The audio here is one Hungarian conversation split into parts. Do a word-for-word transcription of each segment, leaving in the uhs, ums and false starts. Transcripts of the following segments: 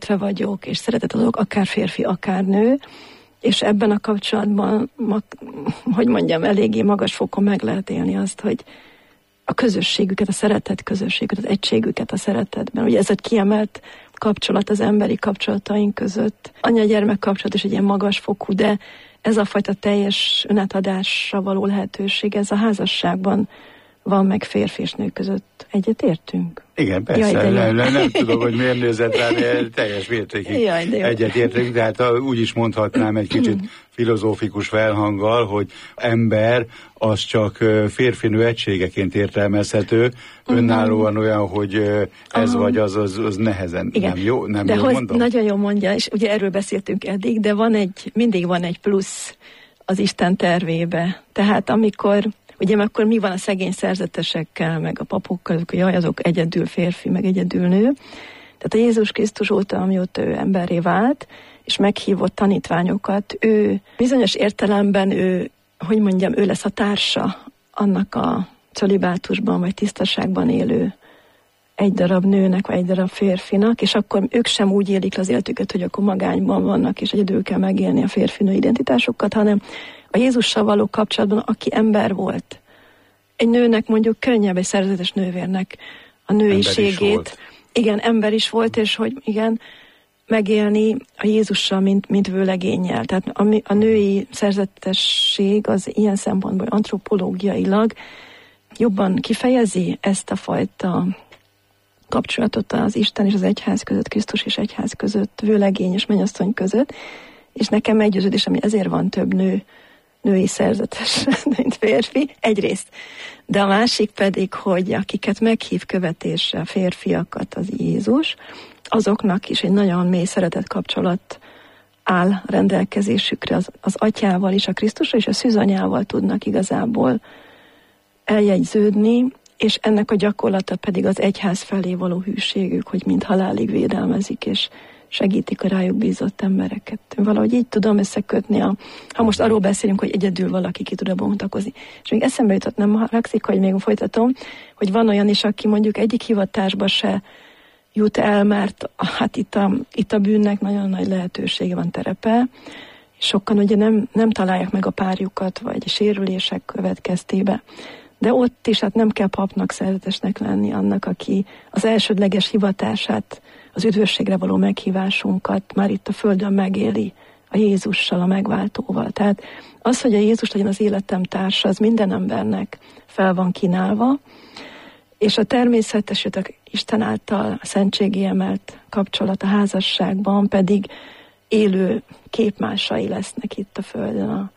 szeretve vagyok, és szeretet adok, akár férfi, akár nő, és ebben a kapcsolatban, hogy mondjam, eléggé magas fokon meg lehet élni azt, hogy a közösségüket, a szeretet közösségüket, az egységüket a szeretetben. Ugye ez egy kiemelt kapcsolat az emberi kapcsolataink között. Anya-gyermek kapcsolat is egy ilyen magas fokú, de ez a fajta teljes önátadásra való lehetőség, ez a házasságban van, meg férfi és nő között. Egyet értünk? Igen, persze, Jaj, nem, nem, nem tudom, hogy miért nézett rá, de teljes mértékig egyet értünk, de hát úgy is mondhatnám egy kicsit filozófikus felhanggal, hogy ember az csak férfinő egységeként értelmezhető, uh-huh. önállóan olyan, hogy ez uh-huh. vagy az, az, az nehezen. Igen. Nem jó, nem de jól mondom? Nagyon jól mondja, és ugye erről beszéltünk eddig, de van egy, mindig van egy plusz az Isten tervébe. Tehát amikor ugye akkor mi van a szegény szerzetesekkel, meg a papokkal, azok, jaj, azok egyedül férfi, meg egyedül nő. Tehát a Jézus Krisztus óta, amióta ő emberré vált, és meghívott tanítványokat, ő bizonyos értelemben, ő, hogy mondjam, ő lesz a társa annak a cölibátusban, vagy tisztaságban élő egy darab nőnek, vagy egy darab férfinak, és akkor ők sem úgy élik le az életüket, hogy akkor magányban vannak, és egyedül kell megélni a férfi-nő identitásokat, hanem a Jézussal való kapcsolatban, aki ember volt. Egy nőnek mondjuk könnyebb, egy szerzetes nővérnek a nőiségét. Igen, ember is volt, és hogy igen, megélni a Jézussal, mint, mint vőlegénnyel. Tehát a, a női szerzetesség az ilyen szempontból antropológiailag jobban kifejezi ezt a fajta kapcsolatot az Isten és az egyház között, Krisztus és egyház között, vőlegény és mennyasszony között, és nekem meggyőződésem, hogy ezért van több nő, női szerzetes, mint férfi, egyrészt. De a másik pedig, hogy akiket meghív követésre, a férfiakat az Jézus, azoknak is egy nagyon mély szeretet kapcsolat áll rendelkezésükre az, az atyával is, a Krisztusra és a szűzanyával tudnak igazából eljegyződni, és ennek a gyakorlata pedig az egyház felé való hűségük, hogy mind halálig védelmezik, és segítik a rájuk bízott embereket. Valahogy így tudom összekötni, a, ha most arról beszélünk, hogy egyedül valaki ki tud bontakozni. És még eszembe jutott, nem haragszik, hogy még folytatom, hogy van olyan is, aki mondjuk egyik hivatásba se jut el, mert hát itt a, itt a bűnnek nagyon nagy lehetősége van, terepe, és sokan ugye nem, nem találják meg a párjukat, vagy sérülések következtébe. De ott is hát nem kell papnak, szerzetesnek lenni annak, aki az elsődleges hivatását, az üdvösségre való meghívásunkat már itt a földön megéli a Jézussal, a megváltóval. Tehát az, hogy a Jézus legyen az életem társa, az minden embernek fel van kínálva, és a természetes, a Isten által a szentségi emelt kapcsolat a házasságban pedig élő képmásai lesznek itt a földön a,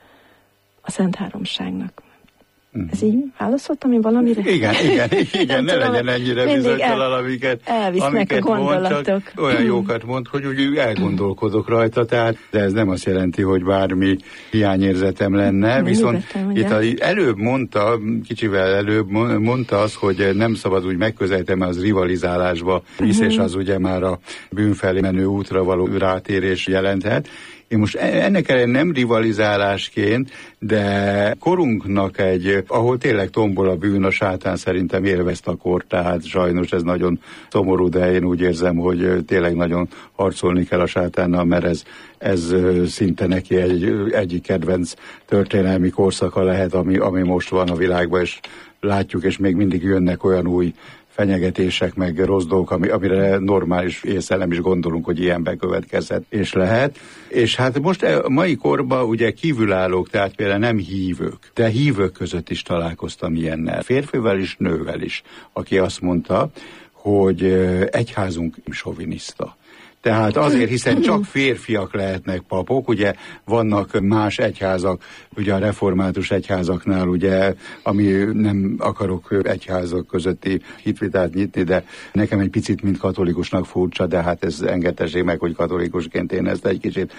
a Szent Háromságnak. Mm. Ez így válaszoltam én valamire? Igen, igen, igen, ne legyen ennyire bizonytalan, amiket, amiket mond, csak olyan jókat mond, hogy úgy elgondolkodok rajta, tehát, de ez nem azt jelenti, hogy bármi hiányérzetem lenne, nem, viszont itt a, előbb mondta, kicsivel előbb mondta az, hogy nem szabad úgy megközelíteni, mert az rivalizálásba visz, mm-hmm. és az ugye már a bűn felé menő útra való rátérés jelenthet. Én most ennek ellenére nem rivalizálásként, de korunknak egy, ahol tényleg tombol a bűn, a sátán szerintem élvezte a kor, tehát sajnos ez nagyon szomorú, de én úgy érzem, hogy tényleg nagyon harcolni kell a sátánnal, mert ez, ez szinte neki egy, egyik kedvenc történelmi korszaka lehet, ami, ami most van a világban, és látjuk, és még mindig jönnek olyan új fenyegetések, meg rossz dolgok, ami, amire normális észre nem is gondolunk, hogy ilyen bekövetkezhet, és lehet. És hát most a mai korban ugye kívülállók, tehát például nem hívők, de hívők között is találkoztam ilyennel, férfivel is, nővel is, aki azt mondta, hogy egyházunk soviniszta. Tehát azért, hiszen csak férfiak lehetnek papok, ugye vannak más egyházak, ugye a református egyházaknál, ugye, ami nem akarok egyházak közötti hitvitát nyitni, de nekem egy picit, mint katolikusnak furcsa, de hát ez engedtessék meg, hogy katolikusként én ezt egy kicsit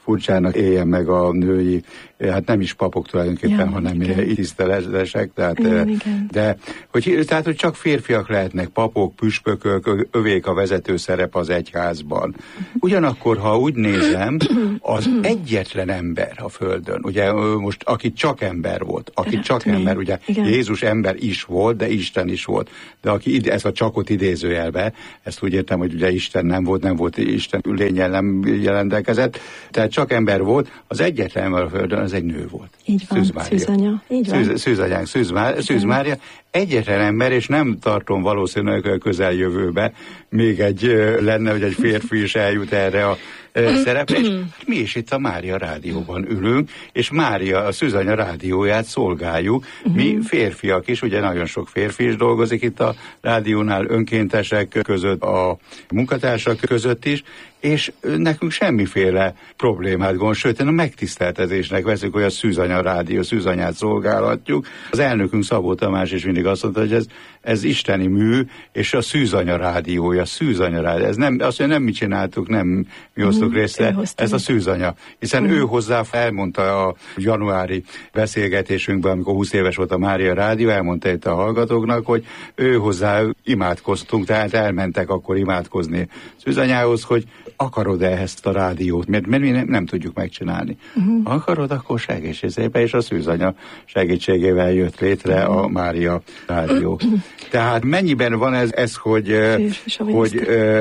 furcsának éljen meg a női, hát nem is papok tulajdonképpen, ja, hanem tiszteletesek, tehát, igen, de hogy, tehát, hogy csak férfiak lehetnek papok, püspökök, övék a vezető szerep az egyházban. Ugyanakkor, ha úgy nézem, az egyetlen ember a Földön, ugye most, aki csak ember volt, aki hát, csak mi? ember, ugye igen. Jézus ember is volt, de Isten is volt, de aki ide, ez a csakot idézőjelbe, ezt úgy értem, hogy ugye Isten nem volt, nem volt Isten lényel, nem jelendelkezett, tehát csak ember volt, az egyetlen ember a Földön, az egy nő volt. Így van, Szűz Mária. Szűzanya. Így van. Szűz, Szűzanyánk, Szűz, Má, Szűz Mária, egyetlen ember, és nem tartom valószínűleg a közeljövőbe még egy lenne, hogy egy férfi is eljut erre a szerepre, és mi is itt a Mária Rádióban ülünk, és Mária, a Szűzanya rádióját szolgáljuk. Mi férfiak is, ugye nagyon sok férfi is dolgozik itt a rádiónál, önkéntesek között, a munkatársak között is, és nekünk semmiféle problémát gond, sőt, a megtiszteltetésnek veszük, hogy a Szűzanya rádió, Szűzanyát szolgálhatjuk. Az elnökünk Szabó Tamás is mindig azt mondta, hogy ez, ez isteni mű, és a Szűzanya rádiója, Szűzanya rádió. Ez nem, azt mondja, nem mi csináltuk, nem mi hoztuk részre, ez a Szűzanya. Hiszen mm. ő hozzá elmondta a januári beszélgetésünkben, amikor húsz éves volt a Mária Rádió, elmondta itt a hallgatóknak, hogy ő hozzá imádkoztunk, tehát elmentek akkor imádkozni Szűzanyához, hogy akarod-e ezt a rádiót, mert, mert mi nem, nem tudjuk megcsinálni. Uh-huh. Akarod, akkor segíts szépen, és a Szűzanya segítségével jött létre uh-huh. a Mária Rádió. Uh-huh. Tehát mennyiben van ez, ez hogy, hogy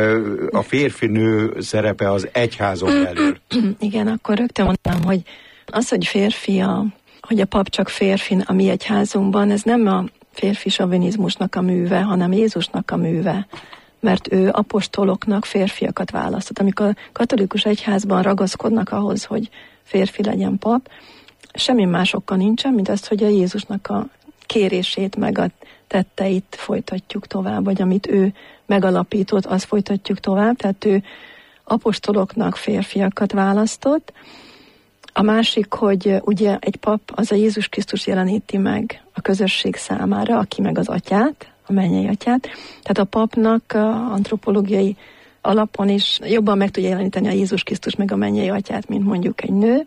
a férfi-nő szerepe az egyházon belül? Igen, akkor rögtön mondtam, hogy az, hogy férfi, a, hogy a pap csak férfi a mi egyházunkban, ez nem a férfi sovinizmusnak a műve, hanem Jézusnak a műve. Mert ő apostoloknak férfiakat választott. Amikor a katolikus egyházban ragaszkodnak ahhoz, hogy férfi legyen pap, semmi másokkal nincsen, mint azt, hogy a Jézusnak a kérését, meg a tetteit folytatjuk tovább, vagy amit ő megalapított, azt folytatjuk tovább. Tehát ő apostoloknak férfiakat választott. A másik, hogy ugye egy pap az a Jézus Krisztus jeleníti meg a közösség számára, aki meg az atyát, a mennyei atyát. Tehát a papnak a antropológiai alapon is jobban meg tudja jeleníteni a Jézus Krisztus meg a mennyei atyát, mint mondjuk egy nő.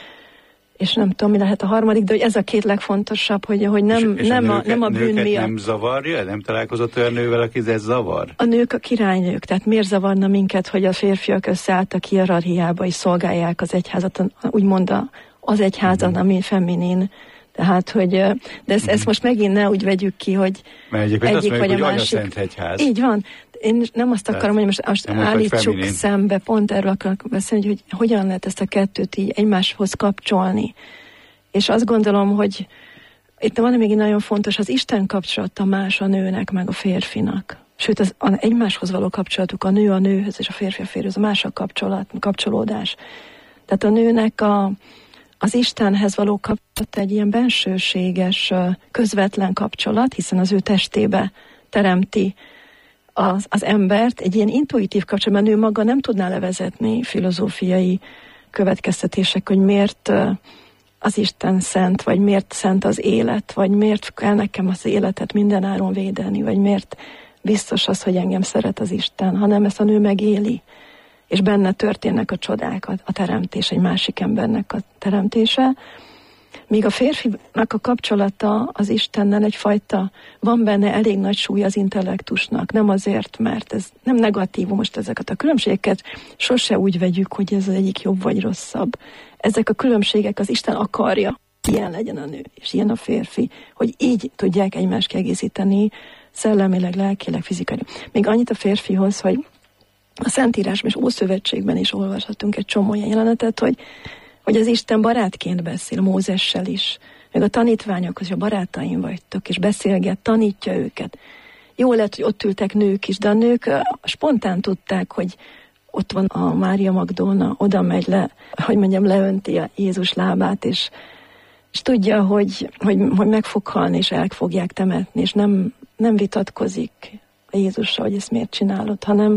És nem tudom, mi lehet a harmadik, de hogy ez a két legfontosabb, hogy, hogy nem, és, és nem, a, nőket, nem a bűn miatt. Nem zavarja? Nem találkozott olyan nővel, aki ez zavar? A nők a királynők, tehát miért zavarna minket, hogy a férfiak összeálltak hierarchiába és szolgálják az egyházat, úgymond az egyházat, mm-hmm. ami feminin. Tehát, hogy, de ezt, ezt most megint ne úgy vegyük ki, hogy egyik mondjuk, vagy hogy a másik. Szent Egyház. Így van. Én nem azt Tehát akarom, hogy most, most állítsuk szembe, pont erről akarok beszélni, hogy hogyan lehet ezt a kettőt így egymáshoz kapcsolni. És azt gondolom, hogy itt van még nagyon fontos, az Isten kapcsolata más a nőnek, meg a férfinak. Sőt, az a egymáshoz való kapcsolatuk, a nő a nőhöz és a férfi a férfihoz, a más a kapcsolat, a kapcsolódás. Tehát a nőnek a az Istenhez való kapcsolat egy ilyen bensőséges, közvetlen kapcsolat, hiszen az ő testébe teremti az, az embert, egy ilyen intuitív kapcsolat, mert ő maga nem tudná levezetni filozófiai következtetések, hogy miért az Isten szent, vagy miért szent az élet, vagy miért kell nekem az életet mindenáron védeni, vagy miért biztos az, hogy engem szeret az Isten, hanem ezt a nő megéli. És benne történnek a csodák, a teremtés, egy másik embernek a teremtése. Míg a férfinak a kapcsolata az Istennel egyfajta, van benne elég nagy súly az intellektusnak, nem azért, mert ez nem negatívum, most ezeket a különbségeket sose úgy vegyük, hogy ez az egyik jobb vagy rosszabb. Ezek a különbségek az Isten akarja, ilyen legyen a nő, és ilyen a férfi, hogy így tudják egymást kiegészíteni szellemileg, lelkileg, fizikailag. Még annyit a férfihoz, hogy a Szentírásban és Ószövetségben is olvashatunk egy csomó ilyen jelenetet, hogy, hogy az Isten barátként beszél Mózessel is, meg a tanítványokhoz, hogy a barátaim vagytok, és beszélget, tanítja őket. Jó lett, hogy ott ültek nők is, de a nők spontán tudták, hogy ott van a Mária Magdolna, oda megy le, hogy mondjam, leönti a Jézus lábát, és, és tudja, hogy, hogy, hogy meg fog halni, és el fogják temetni, és nem, nem vitatkozik a Jézussal, hogy ezt miért csinálod, hanem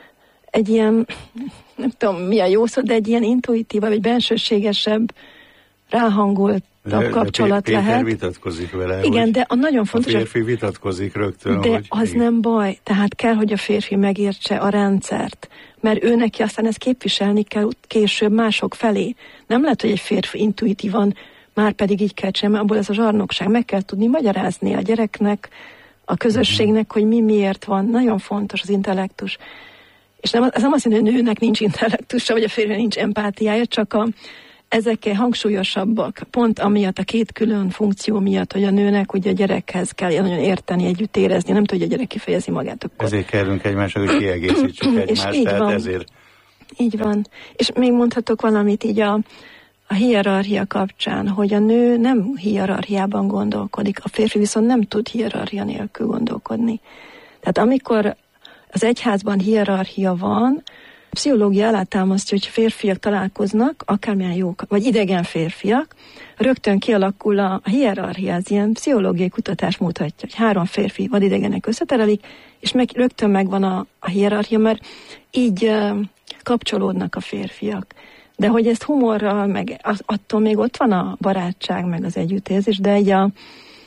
egy ilyen, nem tudom mi a jó szó, de egy ilyen intuitívabb, egy bensőségesebb, ráhangolt kapcsolat Péter lehet. vitatkozik vele. Igen, de a nagyon fontos... A férfi vitatkozik rögtön. De hogy az igen. nem baj. Tehát kell, hogy a férfi megértse a rendszert. Mert ő neki aztán ezt képviselni kell később mások felé. Nem lehet, hogy egy férfi intuitívan már pedig így kell csinálni, abból ez a zsarnokság. Meg kell tudni magyarázni a gyereknek, a közösségnek, hogy mi miért van. Nagyon fontos az intellektus. És nem, ez nem azt jelenti, hogy a nőnek nincs intellektusa, vagy a férfinek nincs empátiája, csak a, ezek hangsúlyosabbak. Pont amiatt a két külön funkció miatt, hogy a nőnek ugye a gyerekhez kell nagyon érteni, együtt érezni, nem tudja, hogy a gyerek kifejezi magát. Akkor. Ezért kellünk egymásnak, hogy kiegészítsük egymást, tehát van. ezért... Így van. És még mondhatok valamit így a, a hierarchia kapcsán, hogy a nő nem hierarchiában gondolkodik, a férfi viszont nem tud hierarchia nélkül gondolkodni. Tehát amikor az egyházban hierarchia van, a pszichológia alátámasztja, hogy férfiak találkoznak, akármilyen jók, vagy idegen férfiak, rögtön kialakul a, a hierarchia, az ilyen pszichológiai kutatás mutatja, hogy három férfi vadidegenek összeterelik, és meg, rögtön megvan a, a hierarchia, mert így uh, kapcsolódnak a férfiak. De hogy ezt humorral, meg az, attól még ott van a barátság, meg az együttérzés, de egy a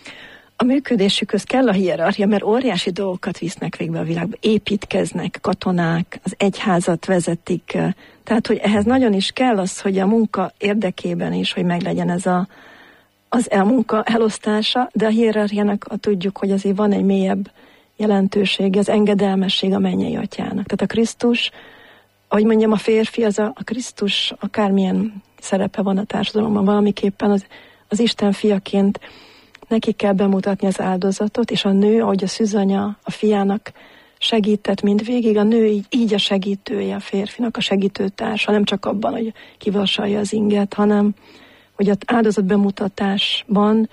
A működésükhöz kell a hierarchia, mert óriási dolgokat visznek végbe a világba. Építkeznek, katonák, az egyházat vezetik. Tehát, hogy ehhez nagyon is kell az, hogy a munka érdekében is, hogy meglegyen ez a, az a munka elosztása, de a hierarchiának a tudjuk, hogy azért van egy mélyebb jelentőség, az engedelmesség a mennyei atyának. Tehát a Krisztus, ahogy mondjam, a férfi, az a, a Krisztus akármilyen szerepe van a társadalomban, valamiképpen az, az Isten fiaként neki kell bemutatni az áldozatot, és a nő, ahogy a szűzanya a fiának segített mindvégig, a nő így, így a segítője a férfinak, a segítőtársa, nem csak abban, hogy kivasalja az inget, hanem hogy az áldozat bemutatásban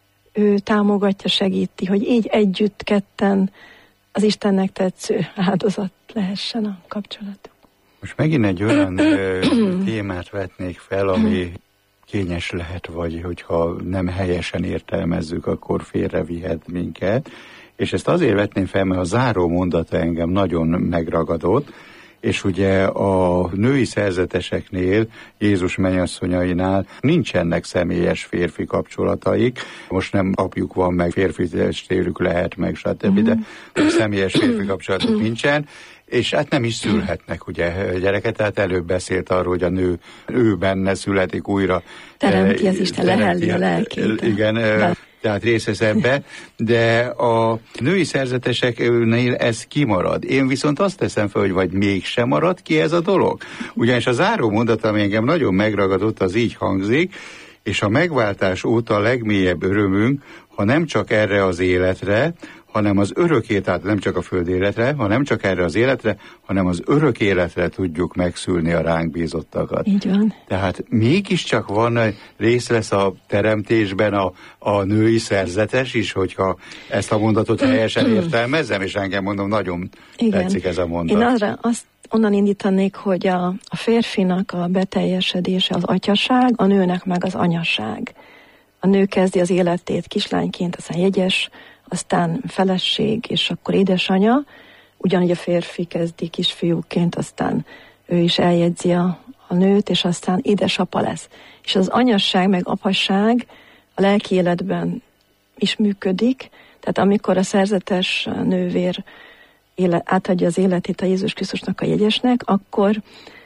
ő támogatja, segíti, hogy így együtt, ketten az Istennek tetsző áldozat lehessen a kapcsolat. Most megint egy olyan ö, témát vetnék fel, ami kényes lehet, vagy hogyha nem helyesen értelmezzük, akkor félrevihet minket. És ezt azért vetném fel, mert a záró mondata engem nagyon megragadott, és ugye a női szerzeteseknél, Jézus mennyasszonyainál nincsenek személyes férfi kapcsolataik. Most nem apjuk van, meg férfi testvérük lehet, meg stb., de személyes férfi kapcsolatuk nincsen. És hát nem is szülhetnek ugye gyereket, tehát előbb beszélt arról, hogy a nő, ő benne születik újra. Teremti az Isten, lehelli a lelkét. Igen, de. Tehát részesz ebbe, de a női szerzeteseknél ez kimarad. Én viszont azt teszem fel, hogy vagy mégsem marad ki ez a dolog. Ugyanis a záró mondat, ami engem nagyon megragadott, az így hangzik, és a megváltás óta a legmélyebb örömünk, ha nem csak erre az életre, hanem az örök életre, tehát nem csak a föld életre, ha nem csak erre az életre, hanem az örök életre tudjuk megszülni a ránk bízottakat. Így van. Tehát mégiscsak van rész lesz a teremtésben a, a női szerzetes is, hogyha ezt a mondatot helyesen értelmezzem, és engem mondom, nagyon igen. Tetszik ez a mondat. Én arra azt onnan indítanék, hogy a, a férfinak a beteljesedése az atyaság, a nőnek meg az anyaság. A nő kezdi az életét kislányként, aztán jegyes, aztán feleség, és akkor édesanya, ugyanúgy a férfi kezdi kisfiúként, aztán ő is eljegyzi a, a nőt, és aztán édesapa lesz. És az anyasság meg apasság a lelki életben is működik, tehát amikor a szerzetes nővér éle, átadja az életét a Jézus Krisztusnak, a jegyesnek, akkor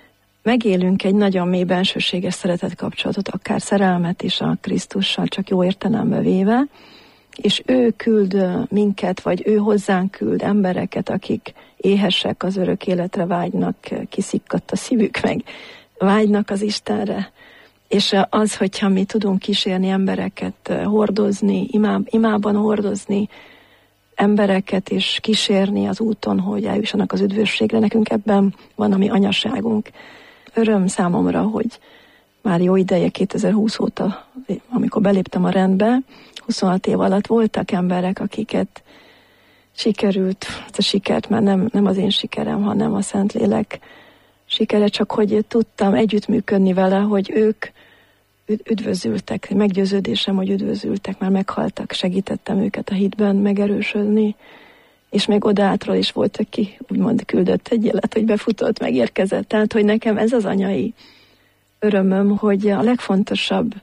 megélünk egy nagyon mély bensőséges szeretet kapcsolatot, akár szerelmet is a Krisztussal, csak jó értelembe véve, és ő küld minket, vagy ő hozzánk küld embereket, akik éhesek, az örök életre vágynak, kiszikkadt a szívük, meg vágynak az Istenre. És az, hogyha mi tudunk kísérni embereket, hordozni, imá, imában hordozni embereket, és kísérni az úton, hogy eljussanak az üdvösségre, nekünk ebben van a mi anyaságunk. Öröm számomra, hogy már jó ideje, kétezer-húsz óta, amikor beléptem a rendbe, huszonhat év alatt voltak emberek, akiket sikerült, ez a sikert már nem, nem az én sikerem, hanem a Szentlélek sikere, csak hogy tudtam együttműködni vele, hogy ők üdvözültek, meggyőződésem, hogy üdvözültek, már meghaltak, segítettem őket a hitben megerősödni, és még odátról is volt, aki úgymond küldött egy jelet, hogy befutott, megérkezett. Tehát, hogy nekem ez az anyai örömöm, hogy a legfontosabb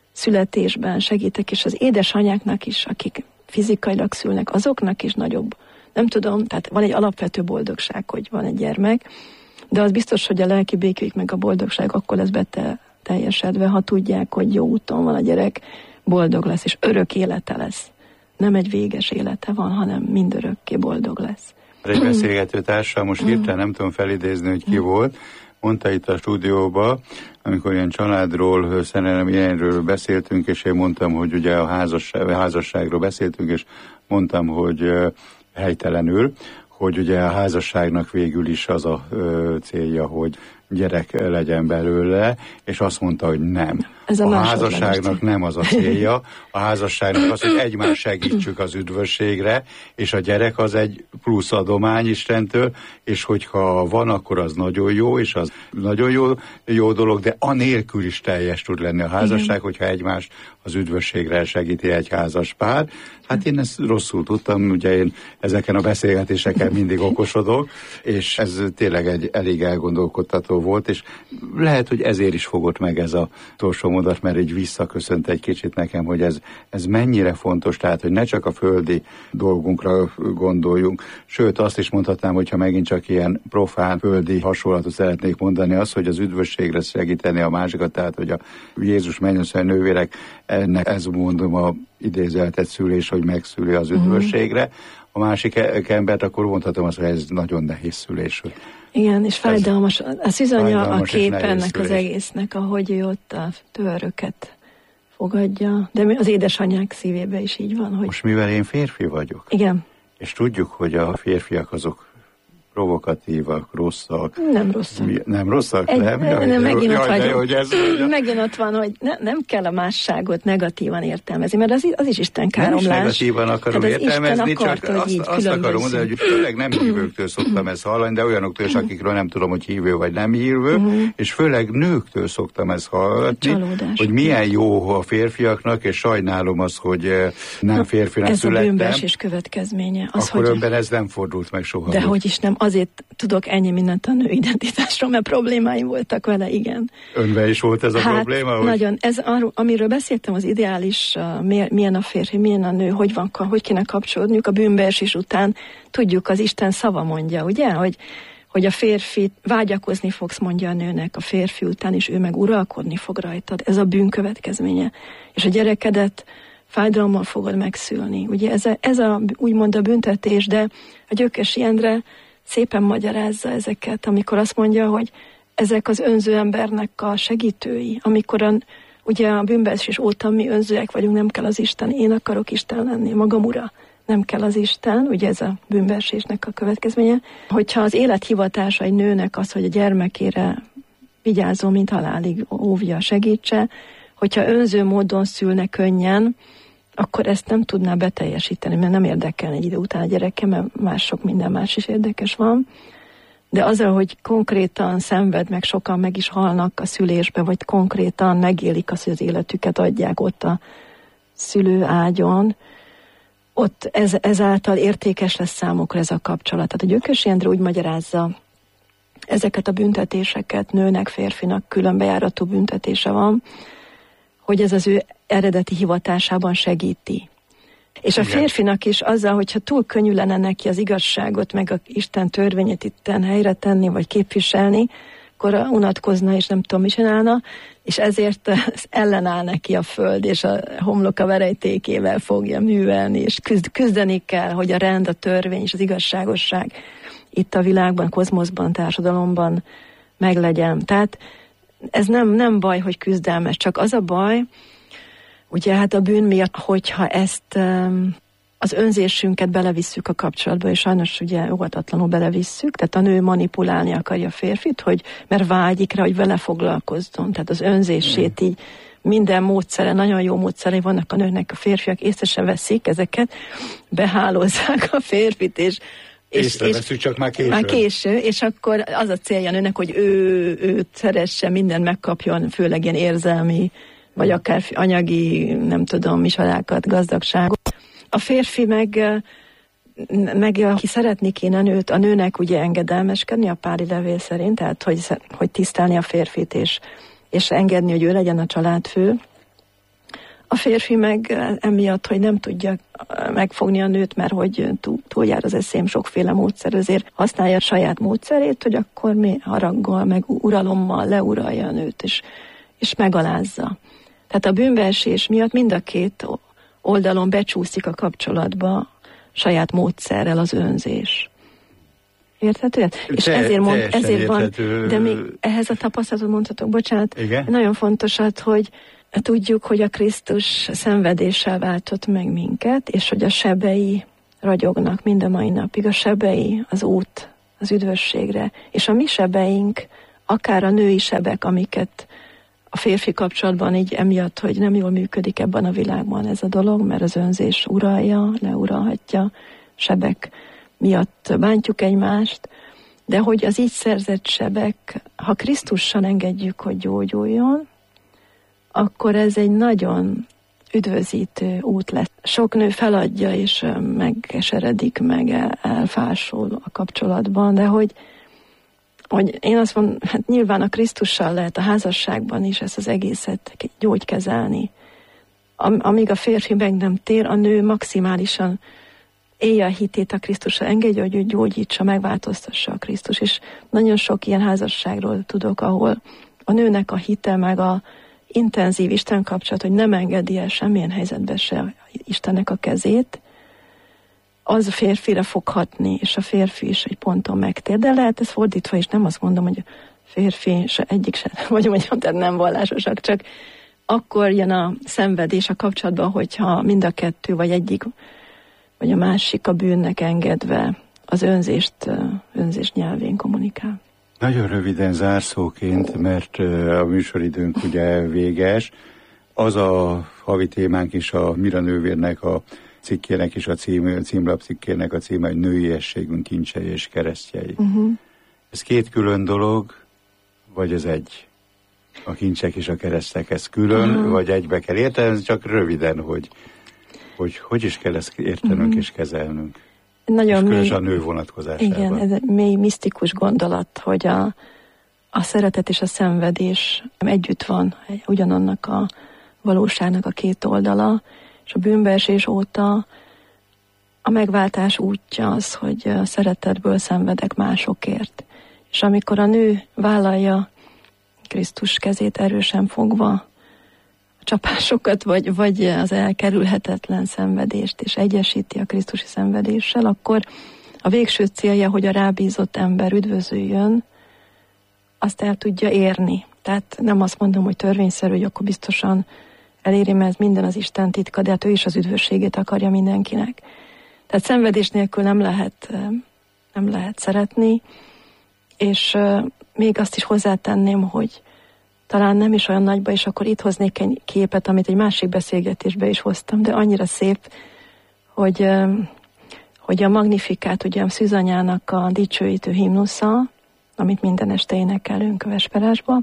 születésben segítek, és az édesanyáknak is, akik fizikailag szülnek, azoknak is nagyobb. Nem tudom, tehát van egy alapvető boldogság, hogy van egy gyermek, de az biztos, hogy a lelki békéjük meg a boldogság akkor lesz beteljesedve, ha tudják, hogy jó úton van a gyerek, boldog lesz, és örök élete lesz. Nem egy véges élete van, hanem mindörökké boldog lesz. Egy beszélgető társam, most hirtelen nem tudom felidézni, hogy ki volt, mondta itt a stúdióba, amikor ilyen családról, szerelem ilyenről beszéltünk, és én mondtam, hogy ugye a házasság, házasságról beszéltünk, és mondtam, hogy uh, helytelenül, hogy ugye a házasságnak végül is az a uh, célja, hogy gyerek legyen belőle, és azt mondta, hogy nem. Ez a, a házasságnak nem az a célja, a házasságnak az, hogy egymást segítsük az üdvösségre, és a gyerek az egy plusz adomány Istentől, és hogyha van, akkor az nagyon jó, és az nagyon jó, jó dolog, de anélkül is teljes tud lenni a házasság, igen, hogyha egymást az üdvösségre segíti egy házas pár. Hát én ezt rosszul tudtam, ugye én ezeken a beszélgetéseken mindig okosodok, és ez tényleg egy elég elgondolkodtató volt, és lehet, hogy ezért is fogott meg ez a utolsó mondat, mert így visszaköszönt egy kicsit nekem, hogy ez, ez mennyire fontos, tehát, hogy ne csak a földi dolgunkra gondoljunk, sőt, azt is mondhatnám, hogyha megint csak ilyen profán földi hasonlatot szeretnék mondani, az, hogy az üdvösségre segíteni a másikat, tehát, hogy a Jézus mennyasszony nővérek, ennek ez mondom a idézeltet szülés, hogy megszüli az üdvösségre, a másik embert, akkor mondhatom azt, hogy ez nagyon nehéz szülés. Igen, és fájdalmas, a szüzanya a kép ennek az egésznek, ahogy ő ott a tőröket fogadja, de az édesanyák szívébe is így van. Hogy... Most mivel én férfi vagyok, igen, és tudjuk, hogy a férfiak azok provokatívak, rosszak. Nem rosszak. Mi, nem rosszak? Egy, nem? Jaj, nem megint, jaj, ott jaj, hogy ez megint ott van, hogy ne, nem kell a másságot negatívan értelmezni, mert az, az is Isten káromlás. Nem is negatívan akarom hát értelmezni, akart, csak azt, azt akarom mondani, hogy főleg nem hívőktől szoktam ezt hallani, de olyanoktól is, akikről nem tudom, hogy hívő vagy nem hívő, uh-huh. és főleg nőktől szoktam ezt hallani, hogy milyen jó a férfiaknak, és sajnálom azt, hogy nem férfinak ez születtem. Ez a bűnbeesés következménye. Az, akkor hogy... önben ez nem fordult meg soha. De hogy is nem, azért tudok ennyi mindent a nő identitásról, mert problémáim voltak vele, igen. Önben is volt ez a hát, probléma? Hogy... nagyon. Ez, amiről beszéltem, az ideális, uh, milyen a férfi, milyen a nő, hogy van, hogy kéne kapcsolódniuk a bűnbeesés után. Tudjuk, az Isten szava mondja, ugye, hogy, hogy a férfi, vágyakozni fogsz, mondja a nőnek a férfi után, és ő meg uralkodni fog rajtad. Ez a bűn következménye. És a gyerekedet fájdalommal fogod megszülni. Ugye ez a, ez a úgymond a büntetés, de a Gyökesi Endre szépen magyarázza ezeket, amikor azt mondja, hogy ezek az önző embernek a segítői, amikor a, ugye a bűnbeesés óta mi önzőek vagyunk, nem kell az Isten, én akarok Isten lenni, magam ura, nem kell az Isten, ugye ez a bűnbeesésnek a következménye. Hogyha az élethivatása egy nőnek az, hogy a gyermekére vigyázó, mint halálig óvja, segítse, hogyha önző módon szülne könnyen, akkor ezt nem tudná beteljesíteni, mert nem érdekel egy idő után a gyereke, mert más sok minden más is érdekes van. De azzal, hogy konkrétan szenved, meg sokan meg is halnak a szülésbe, vagy konkrétan megélik azt, hogy az életüket adják ott a szülőágyon, ott ez, ezáltal értékes lesz számukra ez a kapcsolat. Tehát a Gyökösi Endre úgy magyarázza, ezeket a büntetéseket nőnek, férfinak külön bejáratú büntetése van, hogy ez az ő eredeti hivatásában segíti. És a férfinak is azzal, hogyha túl könnyű lenne neki az igazságot, meg a Isten törvényét itten helyre tenni, vagy képviselni, akkor unatkozna, és nem tudom, mi csinálna, és ezért ellenáll neki a föld, és a homloka verejtékével fogja művelni, és küzd, küzdeni kell, hogy a rend, a törvény és az igazságosság itt a világban, kozmoszban, társadalomban meglegyen. Tehát ez nem, nem baj, hogy küzdelmes, csak az a baj, ugye hát a bűn miatt, hogyha ezt um, az önzésünket belevisszük a kapcsolatba, és sajnos ugye óvatatlanul belevisszük, tehát a nő manipulálni akarja a férfit, hogy, mert vágyik rá, hogy vele foglalkozzon, tehát az önzését így minden módszere, nagyon jó módszerei vannak a nőnek, a férfiak észre sem veszik ezeket, behálózzák a férfit, és észreveszünk, csak már késő. Már késő, és akkor az a célja nőnek, hogy ő, őt szeresse, mindent megkapjon, főleg ilyen érzelmi, vagy akár anyagi, nem tudom, misalákat, gazdagságot. A férfi meg, meg aki szeretni kéne a nőt, a nőnek ugye engedelmeskedni a pári levél szerint, tehát hogy, hogy tisztelni a férfit, és, és engedni, hogy ő legyen a családfő. A férfi meg emiatt, hogy nem tudja megfogni a nőt, mert hogy túl jár az eszém sokféle módszer, azért használja a saját módszerét, hogy akkor mi haraggal, meg uralommal leuralja a nőt, és, és megalázza. Tehát a bűnbeesés miatt mind a két oldalon becsúszik a kapcsolatba saját módszerrel az önzés. Érthető? És Te, ezért, mond, ezért van, de még ehhez a tapasztalatot mondhatok, bocsánat, igen? Nagyon fontos, hogy tudjuk, hogy a Krisztus szenvedéssel váltott meg minket, és hogy a sebei ragyognak mind a mai napig. A sebei az út az üdvösségre. És a mi sebeink, akár a női sebek, amiket a férfi kapcsolatban így emiatt, hogy nem jól működik ebben a világban ez a dolog, mert az önzés uralja, leuralhatja, sebek miatt bántjuk egymást, de hogy az így szerzett sebek, ha Krisztussal engedjük, hogy gyógyuljon, akkor ez egy nagyon üdvözítő út lesz. Sok nő feladja, és megeseredik, meg el, elfásul a kapcsolatban, de hogy, hogy én azt mondom, hát nyilván a Krisztussal lehet a házasságban is ezt az egészet gyógykezelni. Am, amíg a férfi meg nem tér, a nő maximálisan élje a hitét a Krisztusra, engedje, hogy ő gyógyítsa, megváltoztassa a Krisztus. És nagyon sok ilyen házasságról tudok, ahol a nőnek a hite, meg a intenzív Isten kapcsolat, hogy nem engedi el semmilyen helyzetben se Istennek a kezét, az a férfire fog hatni, és a férfi is egy ponton megtér. De lehet ez fordítva is, nem azt mondom, hogy a férfi se egyik se, vagy mondjam, tehát nem vallásosak, csak akkor jön a szenvedés a kapcsolatban, hogyha mind a kettő, vagy egyik, vagy a másik a bűnnek engedve az önzést, önzés nyelvén kommunikál. Nagyon röviden zárszóként, mert a műsoridőnk ugye véges. Az a havi témánk is a Mira nővérnek a cikkének és a cím, címlap cikkének a címe, hogy nőiességünk kincsei és keresztjei. Uh-huh. Ez két külön dolog, vagy ez egy? A kincsek és a keresztek, ez külön, uh-huh. vagy egybe kell érteni, csak röviden, hogy hogy, hogy is kell ezt értenünk uh-huh. és kezelnünk. Nagyon mély, a nő vonatkozásában. Igen, ez egy mély, misztikus gondolat, hogy a, a szeretet és a szenvedés együtt van, ugyanannak a valóságnak a két oldala, és a bűnbeesés óta a megváltás útja az, hogy a szeretetből szenvedek másokért. És amikor a nő vállalja Krisztus kezét erősen fogva, a csapásokat, vagy, vagy az elkerülhetetlen szenvedést, és egyesíti a krisztusi szenvedéssel, akkor a végső célja, hogy a rábízott ember üdvözüljön, azt el tudja érni. Tehát nem azt mondom, hogy törvényszerű, hogy akkor biztosan eléri, mert minden az Isten titka, de hát ő is az üdvösségét akarja mindenkinek. Tehát szenvedés nélkül nem lehet, nem lehet szeretni, és még azt is hozzátenném, hogy talán nem is olyan nagyba, és akkor itt hoznék egy képet, amit egy másik beszélgetésbe is hoztam, de annyira szép, hogy, hogy a Magnifikát, ugye a Szűzanyának a dicsőítő himnusza, amit minden este énekelünk a vesperásba,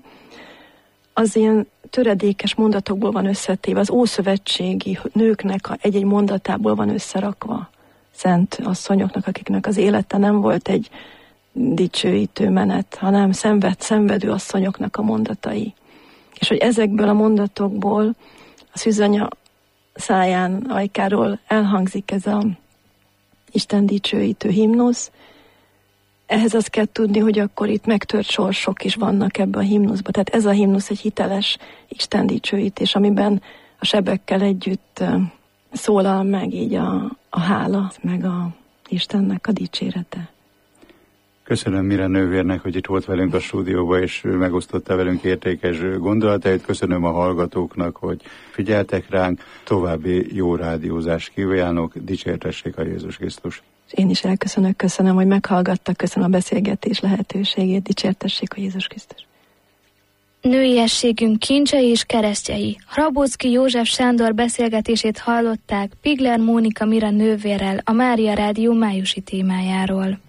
az ilyen töredékes mondatokból van összetéve, az ószövetségi nőknek a egy-egy mondatából van összerakva, szent asszonyoknak, akiknek az élete nem volt egy dicsőítő menet, hanem szenved, szenvedő asszonyoknak a mondatai. És hogy ezekből a mondatokból a Szűzanya száján, ajkáról elhangzik ez a Isten dicsőítő himnusz, ehhez azt kell tudni, hogy akkor itt megtört sorsok is vannak ebben a himnuszban. Tehát ez a himnusz egy hiteles Isten dicsőítés, amiben a sebekkel együtt szólal meg így a, a hála, meg a Istennek a dicsérete. Köszönöm Mira nővérnek, hogy itt volt velünk a stúdióban, és megosztotta velünk értékes gondolatait. Köszönöm a hallgatóknak, hogy figyeltek ránk. További jó rádiózást kívánok. Dicsértessék a Jézus Krisztus. Én is elköszönök, köszönöm, hogy meghallgattak, köszönöm a beszélgetés lehetőségét. Dicsértessék a Jézus Krisztus. Nőiességünk kincsei és keresztjei. Hrabocki József Sándor beszélgetését hallották Pigler Mónika Mira nővérrel a Mária Rádió májusi témájáról.